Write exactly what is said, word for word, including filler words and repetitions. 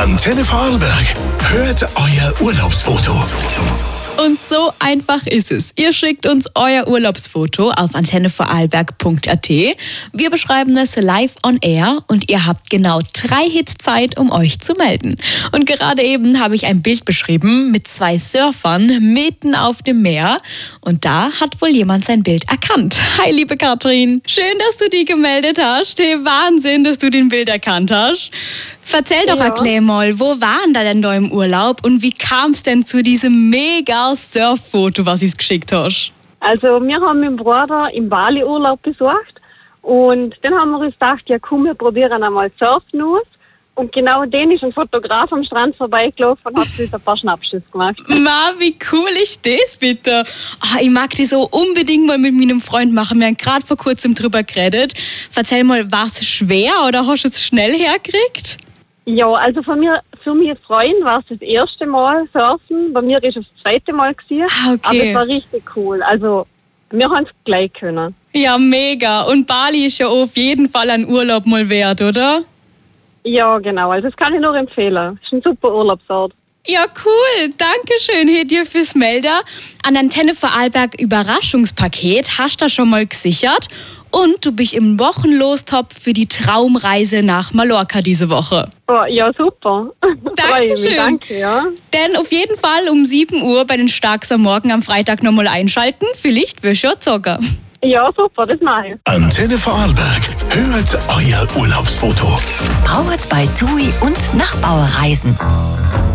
Antenne Vorarlberg. Hört euer Urlaubsfoto. Und so einfach ist es. Ihr schickt uns euer Urlaubsfoto auf antenne vorarlberg punkt a t. Wir beschreiben es live on air und ihr habt genau drei Hits Zeit, um euch zu melden. Und gerade eben habe ich ein Bild beschrieben mit zwei Surfern mitten auf dem Meer. Und da hat wohl jemand sein Bild erkannt. Hi, liebe Katrin. Schön, dass du dich gemeldet hast. Hey, Wahnsinn, dass du den Bild erkannt hast. Erzähl doch, Ja. erklär mal, wo waren da denn da im Urlaub und wie kam es denn zu diesem mega Surffoto, was du geschickt hast? Also wir haben meinen Bruder im Bali Urlaub besucht und dann haben wir uns gedacht, ja komm, wir probieren einmal Surfen aus. Und genau den ist ein Fotograf am Strand vorbeigelaufen und hat uns ein paar Schnappschüsse gemacht. Ma, wie cool ist das bitte? Ah, ich mag die so unbedingt mal mit meinem Freund machen. Wir haben gerade vor kurzem drüber geredet. Erzähl mal, war es schwer oder hast du es schnell hergekriegt? Ja, also für mir, für mich Freund war es das erste Mal Surfen. Bei mir ist es das zweite Mal gewesen. Ah, okay. Aber es war richtig cool. Also wir haben es gleich können. Ja, mega. Und Bali ist ja auf jeden Fall ein Urlaub mal wert, oder? Ja, genau. Also das kann ich nur empfehlen. Es ist ein super Urlaubsort. Ja, cool. Dankeschön hier dir fürs Melder. An Antenne Vorarlberg Überraschungspaket hast du schon mal gesichert. Und du bist im Wochenlostopf für die Traumreise nach Mallorca diese Woche. Oh, ja, super. Freu mich, Dankeschön. danke, ja. Denn auf jeden Fall um sieben Uhr bei den Starks am Morgen am Freitag nochmal einschalten. Vielleicht wirst du ja zocken. Ja, super, das mache ich. Antenne Vorarlberg. Hört euer Urlaubsfoto. Powered by TUI und Nachbauerreisen.